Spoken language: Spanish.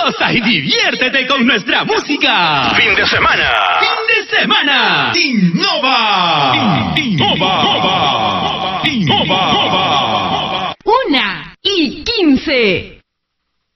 Goza y diviértete con nuestra música. Fin de semana. Fin de semana. Innova. Innova. Innova. 1:15.